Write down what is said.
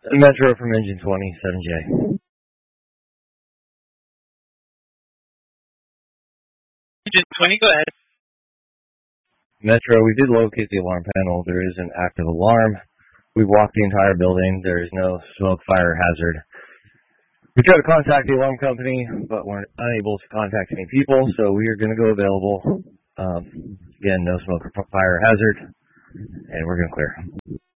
Metro from Engine 20, 7J. Engine 20, go ahead. Metro, we did locate the alarm panel. There is an active alarm. We've walked the entire building. There is no smoke, fire hazard. We tried to contact the alarm company, but we're unable to contact any people, so we are going to go available. Again, no smoke or fire hazard, and we're going to clear.